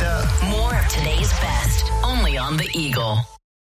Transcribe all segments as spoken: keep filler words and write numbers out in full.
up. More of today's best, only on The Eagle.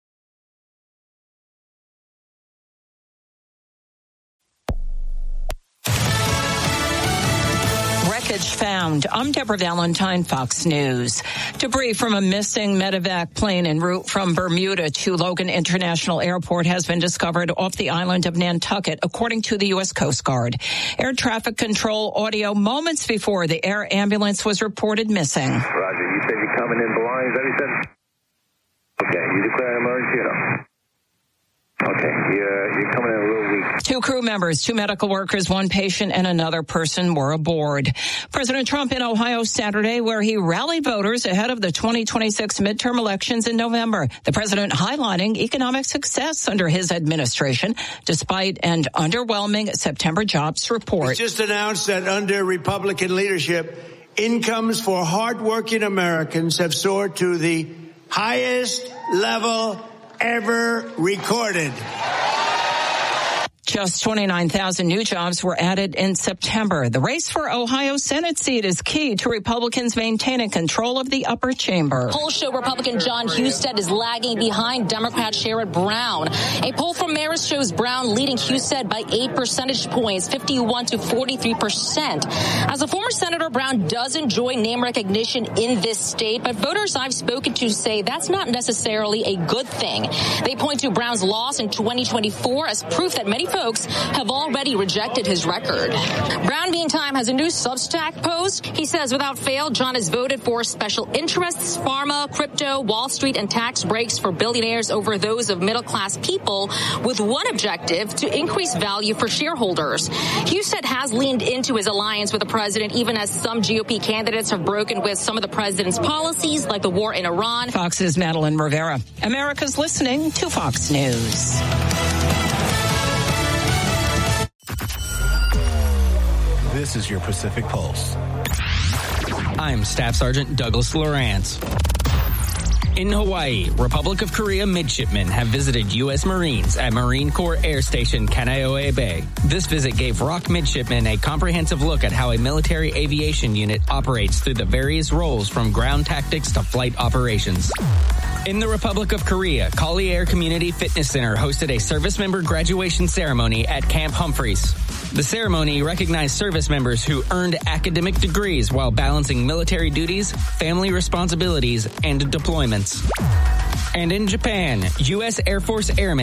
Wreckage found. I'm Deborah Valentine, Fox News. Debris from a missing medevac plane en route from Bermuda to Logan International Airport has been discovered off the island of Nantucket, according to the U S Coast Guard. Air traffic control audio moments before the air ambulance was reported missing. Roger, you said you're coming in belongings, that he said? Okay, you declare an emergency or no? Okay, you're, you're coming in a little weak. Two crew members, two medical workers, one patient, and another person were aboard. President Trump in Ohio Saturday, where he rallied voters ahead of the twenty twenty-six midterm elections in November. The president highlighting economic success under his administration, despite an underwhelming September jobs report. He just announced that under Republican leadership, incomes for hardworking Americans have soared to the highest level ever recorded. Just twenty-nine thousand new jobs were added in September. The race for Ohio Senate seat is key to Republicans maintaining control of the upper chamber. Polls show Republican John Husted is lagging behind Democrat Sherrod Brown. A poll from Marist shows Brown leading Husted by eight percentage points, fifty-one to forty-three percent. As a former senator, Brown does enjoy name recognition in this state, but voters I've spoken to say that's not necessarily a good thing. They point to Brown's loss in twenty twenty-four as proof that many folks have already rejected his record. Brown, meantime, has a new Substack post. He says, without fail, John has voted for special interests, pharma, crypto, Wall Street, and tax breaks for billionaires over those of middle-class people, with one objective, to increase value for shareholders. Husted has leaned into his alliance with the president, even as some G O P candidates have broken with some of the president's policies, like the war in Iran. Fox's Madeline Rivera. America's listening to Fox News. This is your Pacific Pulse. I'm Staff Sergeant Douglas Lawrence. In Hawaii, Republic of Korea midshipmen have visited U S Marines at Marine Corps Air Station Kaneohe Bay. This visit gave ROK midshipmen a comprehensive look at how a military aviation unit operates through the various roles from ground tactics to flight operations. In the Republic of Korea, Collier Community Fitness Center hosted a service member graduation ceremony at Camp Humphreys. The ceremony recognized service members who earned academic degrees while balancing military duties, family responsibilities, and deployments. And in Japan, U S Air Force Airmen